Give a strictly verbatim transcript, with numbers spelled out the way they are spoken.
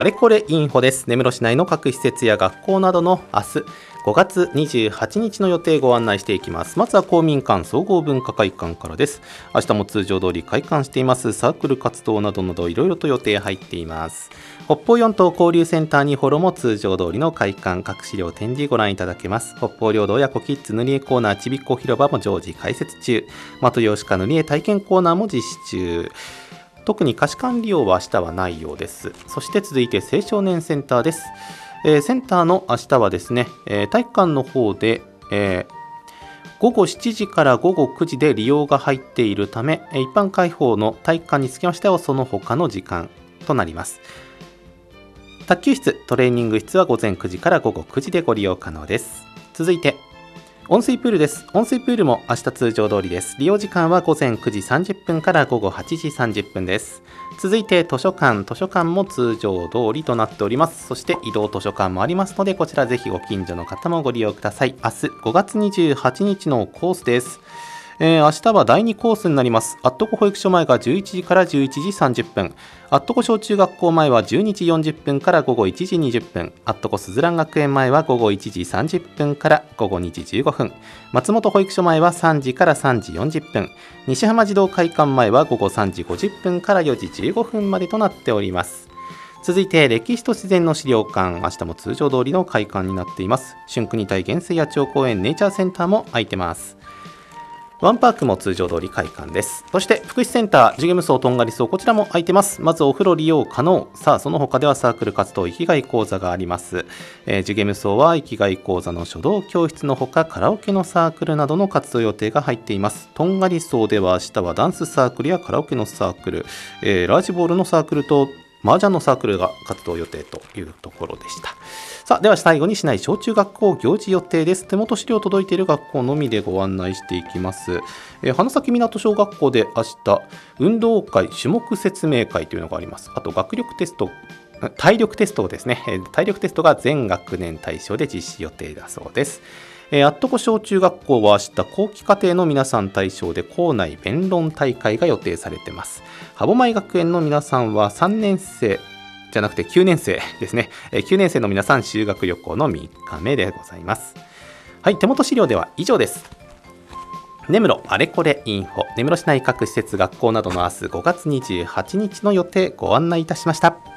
あれこれインフォです。根室市内の各施設や学校などの明日ごがつにじゅうはちにちの予定ご案内していきます。まずは公民館総合文化会館からです。明日も通常通り開館していますサークル活動などなどいろいろと予定入っています。北方四島交流センターにホロも通常通りの開館、各資料展示ご覧いただけます。北方領土親子キッズ塗り絵コーナーちびっこ広場も常時開設中。的用紙か塗り絵体験コーナーも実施中。特に貸し管利用は明日はないようです。そして続いて青少年センターです。えー、センターの明日はですね、えー、体育館の方で、えー、ごごしちじからごごくじで利用が入っているため、一般開放の体育館につきましてはその他の時間となります。卓球室、トレーニング室は午前くじからごごくじでご利用可能です。続いて温水プールです。温水プールも明日通常通りです。利用時間は午前くじさんじゅっぷんからごごはちじさんじゅっぷんです。続いて図書館、図書館も通常通りとなっております。そして移動図書館もありますので、こちらぜひご近所の方もご利用ください。明日ごがつにじゅうはちにちのコースです。えー、明日はだいにコースになります。アットコ保育所前がじゅういちじからじゅういちじさんじゅっぷん、アットコ小中学校前はじゅうにじよんじゅっぷんからごごいちじにじゅっぷん、アットコすずらん学園前はごごいちじさんじゅっぷんからごごにじじゅうごふん、松本保育所前はさんじからさんじよんじゅっぷん、西浜児童会館前はごごさんじごじゅっぷんからよじじゅうごふんまでとなっております。続いて歴史と自然の資料館、明日も通常通りの開館になっています。春国体原生野鳥公園ネイチャーセンターも空いてます。ワンパークも通常通り開館です。そして福祉センター、ジュゲム層とんがり層、こちらも空いてます。まずお風呂利用可能。さあその他ではサークル活動、生きがい講座があります。えー、ジュゲム層は生きがい講座の書道教室のほかカラオケのサークルなどの活動予定が入っています。とんがり層では明日はダンスサークルやカラオケのサークル、えー、ラージボールのサークルと麻雀のサークルが活動予定というところでした。さあでは最後に市内小中学校行事予定です。手元資料届いている学校のみでご案内していきます。えー、花咲港小学校で明日運動会種目説明会というのがあります。あと学力テスト、体力テストですね。体力テストが全学年対象で実施予定だそうです。えー、アットコ小中学校は明日後期課程の皆さん対象で校内弁論大会が予定されています。歯舞学園の皆さんはさんねん生じゃなくてきゅうねん生ですね。えー、きゅうねん生の皆さん修学旅行のみっかめでございます。はい、手元資料では以上です。根室あれこれインフォ、根室市内各施設学校などの明日ごがつにじゅうはちにちの予定ご案内いたしました。